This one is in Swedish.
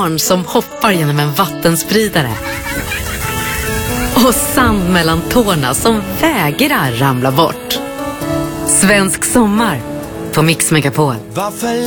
barn som hoppar genom en vattenspridare. Och sand mellan tårna som vägrar ramla bort. Svensk sommar på Mix Megapol.